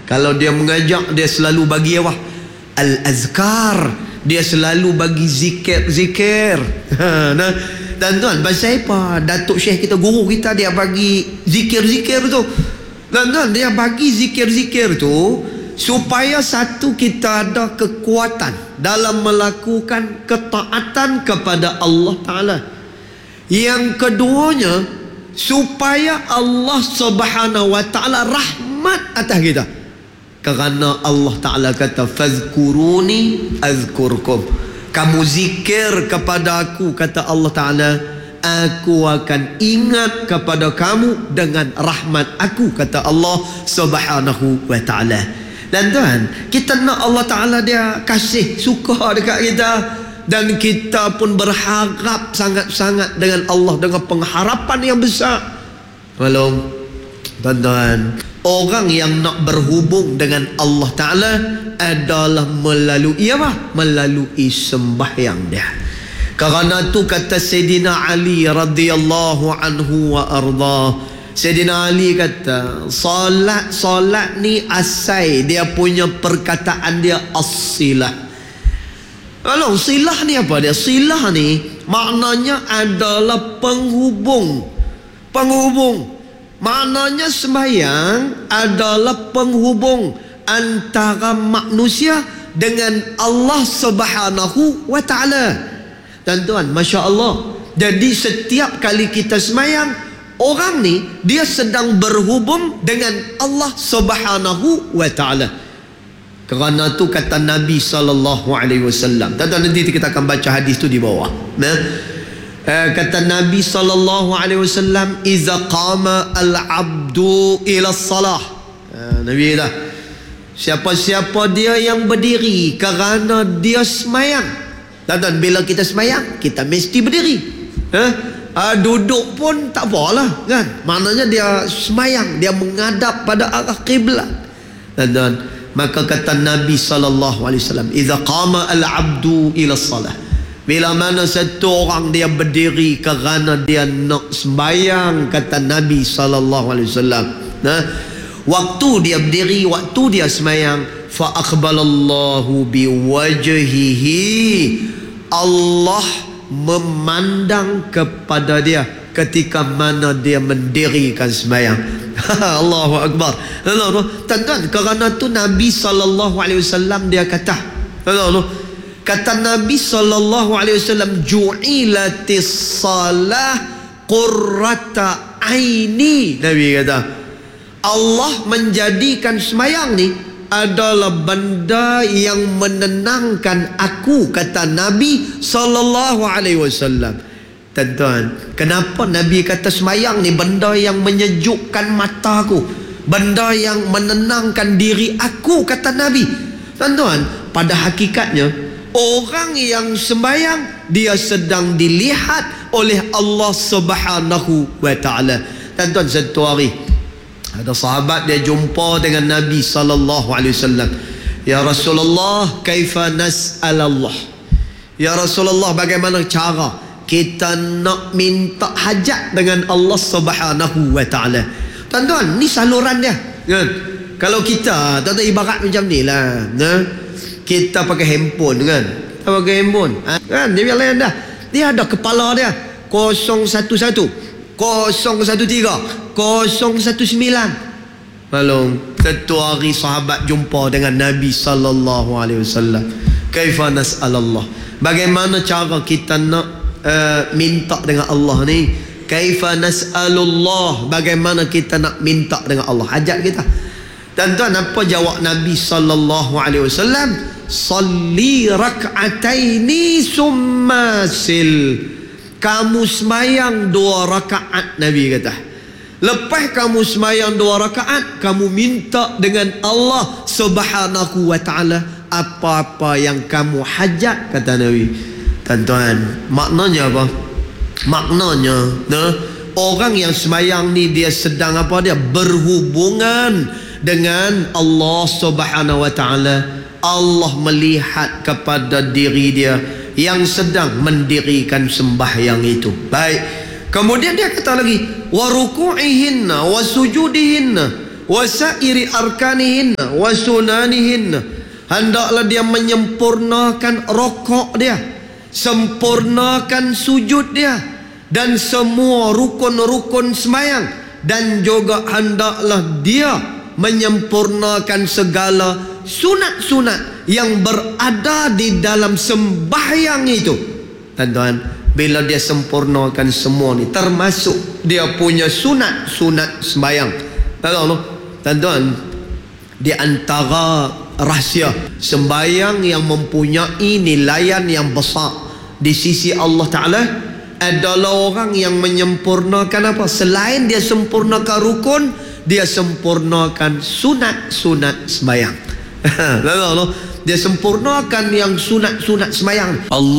Kalau dia mengajak, dia selalu bagi apa? Al-azkar. Dia selalu bagi zikir-zikir. Nah, dan tuan, pasal apa? Datuk Syekh kita, guru kita, dia bagi zikir-zikir tu. Dan tuan, dia bagi zikir-zikir tu supaya satu, kita ada kekuatan dalam melakukan ketaatan kepada Allah Ta'ala. Yang keduanya, supaya Allah Subhanahu wa Ta'ala rahmat atas kita. Kerana Allah Ta'ala kata, fazkuruni azkurkum. Kamu zikir kepada aku, kata Allah Ta'ala, aku akan ingat kepada kamu dengan rahmat aku, kata Allah Subhanahu wa Ta'ala. Dan tuan, kita nak Allah Ta'ala dia kasih, suka dekat kita. Dan kita pun berharap sangat-sangat dengan Allah, dengan pengharapan yang besar. Walau tuan-tuan, orang yang nak berhubung dengan Allah Ta'ala adalah melalui apa? Melalui sembahyang dia. Kerana tu kata Sayyidina Ali radhiyallahu anhu wa arda, Sayyidina Ali kata, solat ni asai dia punya perkataan dia as-silah. Kalau silah ni apa dia? Silah ni maknanya adalah penghubung. Maknanya sembahyang adalah penghubung antara manusia dengan Allah Subhanahu wa Ta'ala. Dan tuan, Masya Allah, jadi setiap kali kita sembahyang, orang ni dia sedang berhubung dengan Allah Subhanahu wa Ta'ala. Kerana tu kata Nabi SAW. Tuan-tuan, nanti kita akan baca hadis tu di bawah. Kata Nabi SAW, iza qama al-abdu ila salah. Nabi kata, siapa-siapa dia yang berdiri kerana dia semayang. Dan bila kita semayang, kita mesti berdiri. Duduk pun tak apalah, kan? Maknanya dia semayang, dia menghadap pada arah kiblat. Dan maka kata Nabi SAW, iza qama al-abdu ila salah. Bila mana satu orang dia berdiri kerana dia nak sembahyang, kata Nabi SAW, waktu dia berdiri, waktu dia sembahyang, fa aqbalallahu biwajhihi, Allah memandang kepada dia ketika mana dia mendirikan sembahyang. Allahu Akbar. Tuan-tuan, kerana tu Nabi SAW dia kata, kata Nabi SAW, ju'ilatis salah qurrata aini. Nabi kata, Allah menjadikan sembahyang ni adalah benda yang menenangkan aku, kata Nabi SAW. Tuan-tuan, kenapa Nabi kata sembahyang ni benda yang menyejukkan mata aku, benda yang menenangkan diri aku, kata Nabi. Tuan-tuan, pada hakikatnya orang yang sembahyang dia sedang dilihat oleh Allah Subhanahu wa Ta'ala. Tuan-tuan, satu hari ada sahabat dia jumpa dengan Nabi SAW. Ya Rasulullah, kaifa nas'alallah? Ya Rasulullah, bagaimana cara kita nak minta hajat dengan Allah Subhanahu wa Ta'ala? Tuan-tuan, ni saluran dia, kan? Kalau kita, tuan-tuan, ibarat macam ni lah, kita pakai handphone, kan? Kita pakai handphone, kan? Dia biar lain dah. Dia ada kepala dia 011 013 019. Lalu satu hari sahabat jumpa dengan Nabi SAW. Kaifa nas'alallah? Bagaimana cara kita nak minta dengan Allah ni? Kaifa nas'alullah? Bagaimana kita nak minta dengan Allah hajat kita? Tuan-tuan, apa jawab Nabi SAW? Salli rak'ataini summa sil. Kamu sembahyang 2 rakaat, Nabi kata. Lepas kamu sembahyang 2 rakaat, kamu minta dengan Allah Subhanahu wa Ta'ala apa-apa yang kamu hajat, kata Nabi. Tuan-tuan, maknanya apa? Maknanya, orang yang sembahyang ni dia sedang apa? Dia berhubungan dengan Allah Subhanahu wa Ta'ala. Allah melihat kepada diri dia yang sedang mendirikan sembahyang itu. Baik. Kemudian dia kata lagi, wa ruku'ihinna wa sujudihinna wasairi arkanihin wa sunanihin, hendaklah dia menyempurnakan rokok dia, sempurnakan sujud dia, dan semua rukun-rukun sembahyang, dan juga hendaklah dia menyempurnakan segala sunat-sunat yang berada di dalam sembahyang itu. Tuan-tuan, bila dia sempurnakan semua ni, termasuk dia punya sunat-sunat sembahyang. Tuan-tuan, di antara rahsia sembahyang yang mempunyai nilaian yang besar di sisi Allah Ta'ala adalah orang yang menyempurnakan apa? Selain dia sempurnakan rukun, dia sempurnakan sunat-sunat sembahyang. Dia sempurnakan yang sunat-sunat sembahyang. Allah